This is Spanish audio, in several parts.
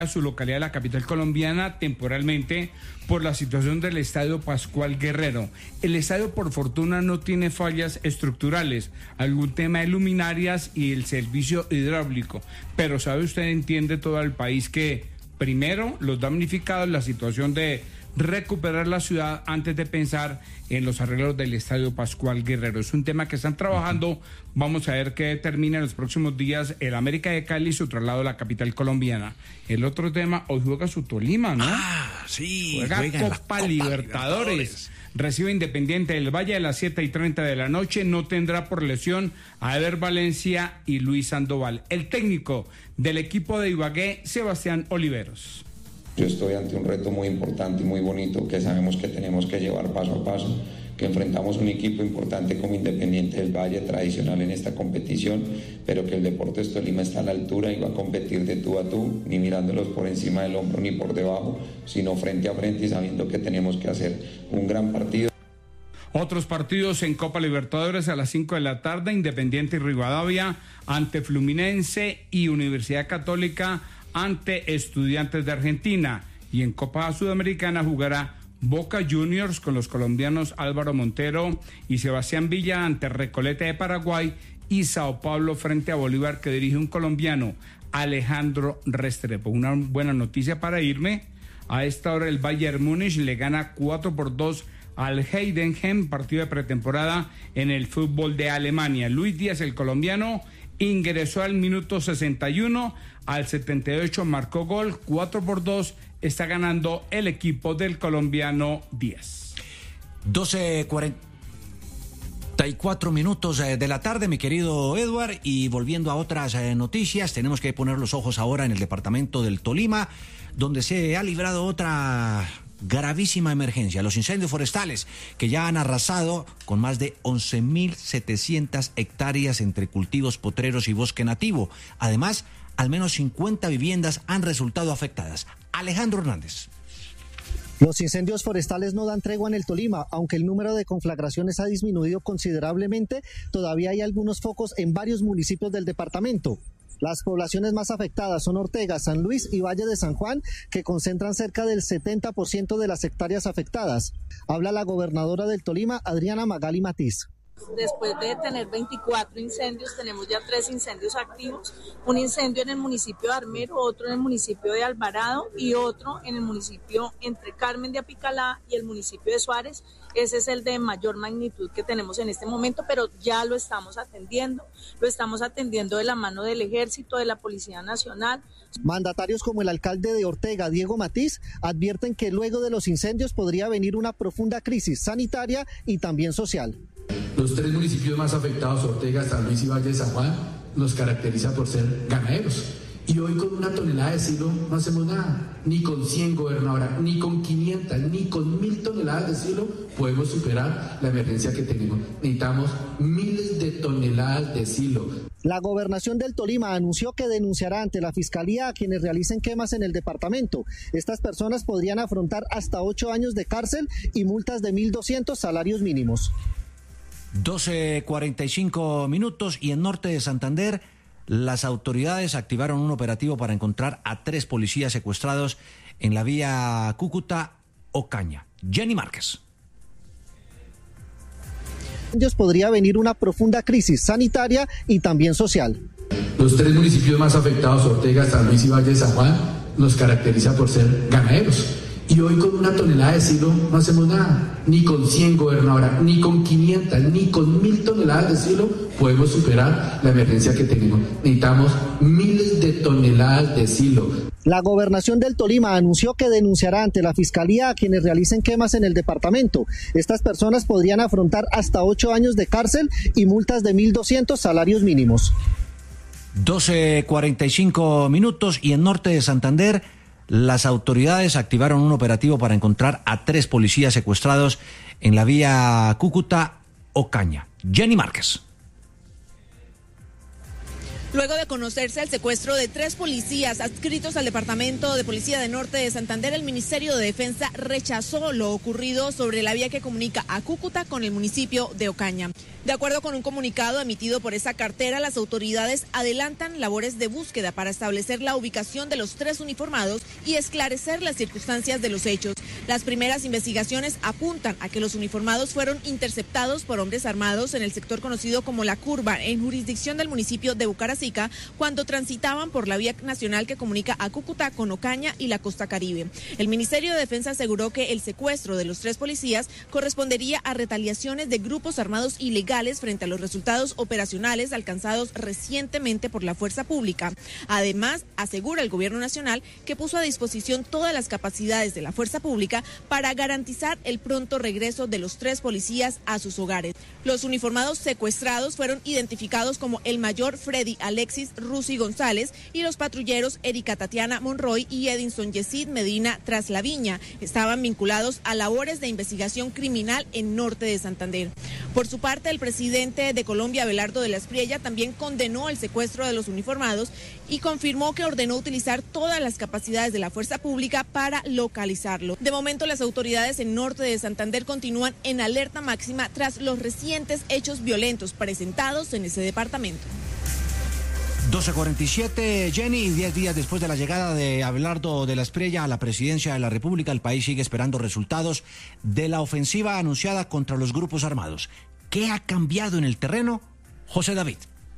a su localidad, la capital colombiana, temporalmente por la situación del estadio Pascual Guerrero. El estadio, por fortuna, no tiene fallas estructurales, algún tema de luminarias y el servicio hidráulico, pero sabe usted, entiende todo el país que primero los damnificados, la situación de recuperar la ciudad antes de pensar en los arreglos del estadio Pascual Guerrero. Es un tema que están trabajando. Vamos a ver qué determina en los próximos días el América de Cali y su traslado a la capital colombiana. El otro tema, hoy juega su Tolima, ¿no? Sí, juega Copa Libertadores. Recibe Independiente del Valle a las 7:30 de la noche. No tendrá por lesión a Eder Valencia y Luis Sandoval. El técnico del equipo de Ibagué, Sebastián Oliveros. Yo estoy ante un reto muy importante y muy bonito que sabemos que tenemos que llevar paso a paso, que enfrentamos un equipo importante como Independiente del Valle, tradicional en esta competición, pero que el Deportes Tolima está a la altura y va a competir de tú a tú, ni mirándolos por encima del hombro ni por debajo, sino frente a frente y sabiendo que tenemos que hacer un gran partido. Otros partidos en Copa Libertadores a las 5 de la tarde, Independiente y Rivadavia ante Fluminense y Universidad Católica ante Estudiantes de Argentina, y en Copa Sudamericana jugará Boca Juniors con los colombianos Álvaro Montero y Sebastián Villa ante Recoleta de Paraguay, y Sao Paulo frente a Bolívar, que dirige un colombiano, Alejandro Restrepo. Una buena noticia para irme. A esta hora el Bayern Múnich le gana 4-2 al Heidenheim, partido de pretemporada en el fútbol de Alemania. Luis Díaz, el colombiano, ingresó al minuto 61, al 78 marcó gol, 4-2, está ganando el equipo del colombiano Díaz. 12:44 minutos de la tarde, mi querido Edward, y volviendo a otras noticias, tenemos que poner los ojos ahora en el departamento del Tolima, donde se ha librado otra gravísima emergencia, los incendios forestales que ya han arrasado con más de 11.700 hectáreas entre cultivos potreros y bosque nativo. Además, al menos 50 viviendas han resultado afectadas. Alejandro Hernández. Los incendios forestales no dan tregua en el Tolima, aunque el número de conflagraciones ha disminuido considerablemente, todavía hay algunos focos en varios municipios del departamento. Las poblaciones más afectadas son Ortega, San Luis y Valle de San Juan, que concentran cerca del 70% de las hectáreas afectadas. Habla la gobernadora del Tolima, Adriana Magali Matiz. Después de tener 24 incendios, tenemos ya 3 incendios activos, un incendio en el municipio de Armero, otro en el municipio de Alvarado y otro en el municipio entre Carmen de Apicalá y el municipio de Suárez. Ese es el de mayor magnitud que tenemos en este momento, pero ya lo estamos atendiendo de la mano del Ejército, de la Policía Nacional. Mandatarios como el alcalde de Ortega, Diego Matiz, advierten que luego de los incendios podría venir una profunda crisis sanitaria y también social. Los 3 municipios más afectados, Ortega, San Luis y Valle de San Juan, nos caracteriza por ser ganaderos. Y hoy con 1 tonelada de silo no hacemos nada. Ni con 100, gobernadora, ni con 500, ni con 1.000 toneladas de silo podemos superar la emergencia que tenemos. Necesitamos miles de toneladas de silo. La gobernación del Tolima anunció que denunciará ante la Fiscalía a quienes realicen quemas en el departamento. Estas personas podrían afrontar hasta 8 años de cárcel y multas de 1.200 salarios mínimos. 12:45 minutos, y en norte de Santander, las autoridades activaron un operativo para encontrar a 3 policías secuestrados en la vía Cúcuta-Ocaña. Jenny Márquez. Podría venir una profunda crisis sanitaria y también social. Los 3 municipios más afectados, Ortega, San Luis y Valle de San Juan, nos caracteriza por ser ganaderos. Y hoy con 1 tonelada de silo no hacemos nada. Ni con 100, gobernadora, ni con 500, ni con 1.000 toneladas de silo podemos superar la emergencia que tenemos. Necesitamos miles de toneladas de silo. La gobernación del Tolima anunció que denunciará ante la Fiscalía a quienes realicen quemas en el departamento. Estas personas podrían afrontar hasta 8 años de cárcel y multas de 1.200 salarios mínimos. 12:45 minutos, y en norte de Santander, las autoridades activaron un operativo para encontrar a 3 policías secuestrados en la vía Cúcuta-Ocaña. Jenny Márquez. Luego de conocerse el secuestro de 3 policías adscritos al Departamento de Policía de Norte de Santander, el Ministerio de Defensa rechazó lo ocurrido sobre la vía que comunica a Cúcuta con el municipio de Ocaña. De acuerdo con un comunicado emitido por esa cartera, las autoridades adelantan labores de búsqueda para establecer la ubicación de los 3 uniformados y esclarecer las circunstancias de los hechos. Las primeras investigaciones apuntan a que los uniformados fueron interceptados por hombres armados en el sector conocido como La Curva, en jurisdicción del municipio de Bucaracica, cuando transitaban por la vía nacional que comunica a Cúcuta con Ocaña y la costa caribe. El Ministerio de Defensa aseguró que el secuestro de los 3 policías correspondería a retaliaciones de grupos armados ilegales frente a los resultados operacionales alcanzados recientemente por la fuerza pública. Además, asegura el gobierno nacional que puso a disposición todas las capacidades de la fuerza pública para garantizar el pronto regreso de los 3 policías a sus hogares. Los uniformados secuestrados fueron identificados como el mayor Freddy Alexis Rusi González y los patrulleros Erika Tatiana Monroy y Edinson Yesid Medina Traslaviña. Estaban vinculados a labores de investigación criminal en norte de Santander. Por su parte, el presidente de Colombia, Abelardo de la Espriella, también condenó el secuestro de los uniformados y confirmó que ordenó utilizar todas las capacidades de la fuerza pública para localizarlo. De momento, las autoridades en norte de Santander continúan en alerta máxima tras los recientes hechos violentos presentados en ese departamento. 12:47, Jenny, 10 días después de la llegada de Abelardo de la Espriella a la presidencia de la República, el país sigue esperando resultados de la ofensiva anunciada contra los grupos armados. ¿Qué ha cambiado en el terreno? José David.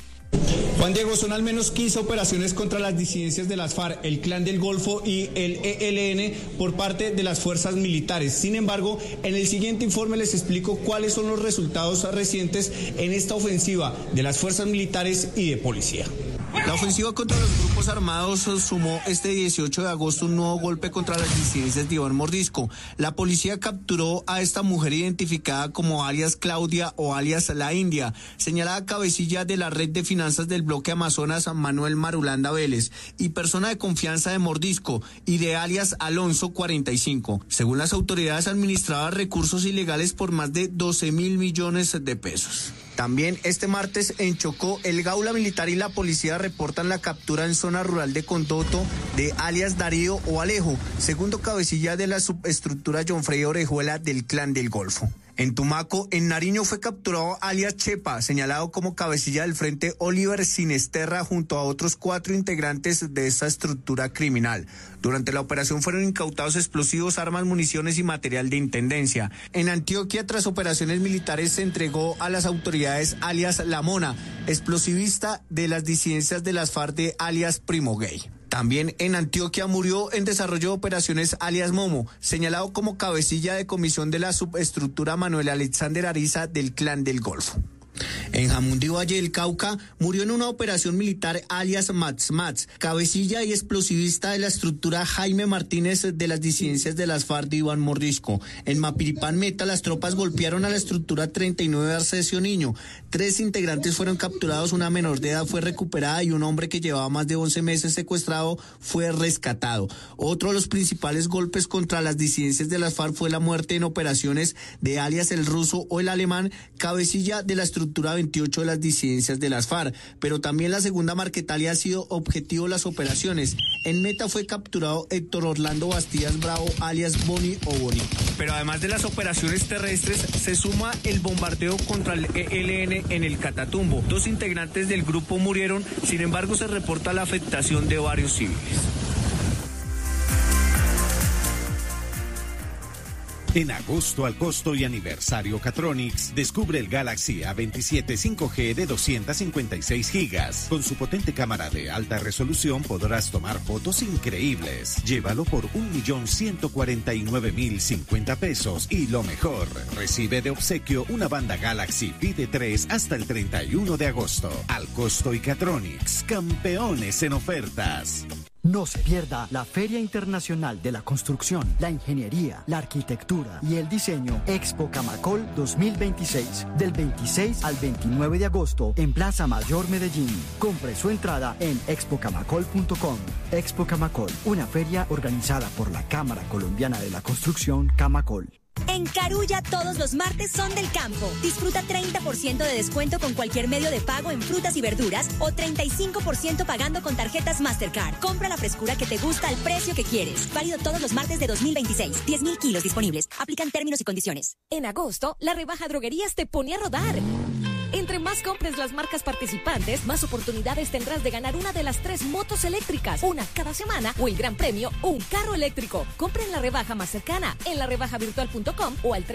Juan Diego, son al menos 15 operaciones contra las disidencias de las FARC, el Clan del Golfo y el ELN por parte de las fuerzas militares. Sin embargo, en el siguiente informe les explico cuáles son los resultados recientes en esta ofensiva de las fuerzas militares y de policía. La ofensiva contra los grupos armados sumó este 18 de agosto un nuevo golpe contra las disidencias de Iván Mordisco. La policía capturó a esta mujer identificada como alias Claudia o alias La India, señalada cabecilla de la red de finanzas del bloque Amazonas Manuel Marulanda Vélez y persona de confianza de Mordisco y de alias Alonso 45. Según las autoridades, administraba recursos ilegales por más de 12.000 millones de pesos. También este martes en Chocó, el Gaula Militar y la policía reportan la captura en zona rural de Condoto de alias Darío o Alejo, segundo cabecilla de la subestructura John Frey Orejuela del Clan del Golfo. En Tumaco, en Nariño, fue capturado alias Chepa, señalado como cabecilla del Frente Oliver Sinesterra junto a otros 4 integrantes de esta estructura criminal. Durante la operación fueron incautados explosivos, armas, municiones y material de intendencia. En Antioquia, tras operaciones militares, se entregó a las autoridades alias La Mona, explosivista de las disidencias de las FARC de alias Primo Gay. También en Antioquia murió en desarrollo de operaciones alias Momo, señalado como cabecilla de comisión de la subestructura Manuel Alexander Ariza del Clan del Golfo. En Jamundí, Valle del Cauca, murió en una operación militar alias Mats, cabecilla y explosivista de la estructura Jaime Martínez de las disidencias de las FARC de Iván Mordisco. En Mapiripán Meta, las tropas golpearon a la estructura 39 de Arcesio Niño. 3 integrantes fueron capturados, una menor de edad fue recuperada y un hombre que llevaba más de 11 meses secuestrado fue rescatado. Otro de los principales golpes contra las disidencias de las FARC fue la muerte en operaciones de alias el ruso o el alemán, cabecilla de la estructura 28 de las disidencias de las FARC, pero también la segunda Marquetalia ha sido objetivo de las operaciones. En Meta fue capturado Héctor Orlando Bastías Bravo, alias Boni o Boni. Pero además de las operaciones terrestres, se suma el bombardeo contra el ELN en el Catatumbo. 2 integrantes del grupo murieron, sin embargo se reporta la afectación de varios civiles. En agosto al costo y aniversario Catronics, descubre el Galaxy A27 5G de 256 gigas. Con su potente cámara de alta resolución podrás tomar fotos increíbles. Llévalo por 1.149.050 pesos y lo mejor, recibe de obsequio una banda Galaxy Pide 3 hasta el 31 de agosto. Al costo y Catronics, campeones en ofertas. No se pierda la Feria Internacional de la Construcción, la Ingeniería, la Arquitectura y el Diseño Expo Camacol 2026, del 26 al 29 de agosto en Plaza Mayor Medellín. Compre su entrada en expocamacol.com. Expo Camacol, una feria organizada por la Cámara Colombiana de la Construcción Camacol. En Carulla todos los martes son del campo. Disfruta 30% de descuento con cualquier medio de pago en frutas y verduras o 35% pagando con tarjetas Mastercard. Compra la frescura que te gusta al precio que quieres. Válido todos los martes de 2026. 10.000 kilos disponibles. Aplican términos y condiciones. En agosto, la rebaja Droguerías te pone a rodar. Entre más compres las marcas participantes, más oportunidades tendrás de ganar una de las 3 motos eléctricas, una cada semana, o el gran premio, un carro eléctrico. Compra en la rebaja más cercana, en larebajavirtual.com o al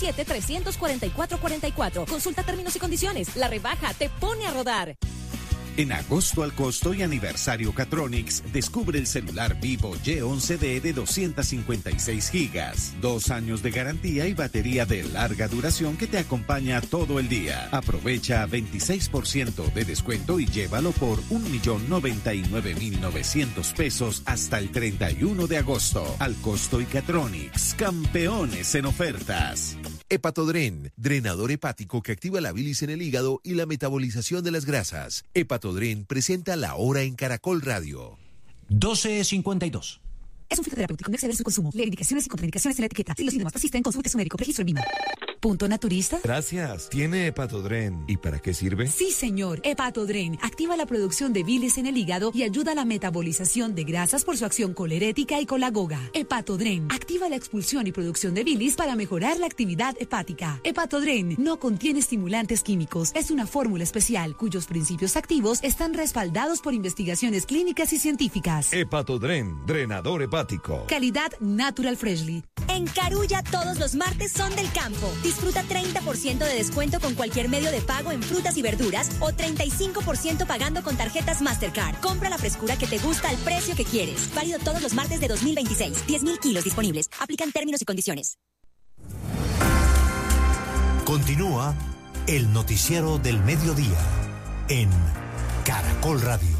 317-344-44. Consulta términos y condiciones. La rebaja te pone a rodar. En agosto al costo y aniversario Catronics, descubre el celular Vivo Y11D de 256 gigas, 2 años de garantía y batería de larga duración que te acompaña todo el día. Aprovecha 26% de descuento y llévalo por 1.099.900 pesos hasta el 31 de agosto. Al costo y Catronics, campeones en ofertas. Hepatodren, drenador hepático que activa la bilis en el hígado y la metabolización de las grasas. Hepatodren presenta La Hora en Caracol Radio. 12:52. Es un fitoterapéutico, no exceder su consumo. Lee indicaciones y contraindicaciones en la etiqueta. Si los síntomas persisten, consulte a su médico. Registro en VIMA. ¿Punto naturista? Gracias. ¿Tiene Hepatodren? ¿Y para qué sirve? Sí, señor. Hepatodren activa la producción de bilis en el hígado y ayuda a la metabolización de grasas por su acción colerética y colagoga. Hepatodren activa la expulsión y producción de bilis para mejorar la actividad hepática. Hepatodren no contiene estimulantes químicos. Es una fórmula especial cuyos principios activos están respaldados por investigaciones clínicas y científicas. Hepatodren, drenador hepático. Calidad Natural Freshly. En Carulla todos los martes son del campo. Disfruta 30% de descuento con cualquier medio de pago en frutas y verduras o 35% pagando con tarjetas Mastercard. Compra la frescura que te gusta al precio que quieres. Válido todos los martes de 2026. 10.000 kilos disponibles. Aplican términos y condiciones. Continúa el noticiero del mediodía en Caracol Radio.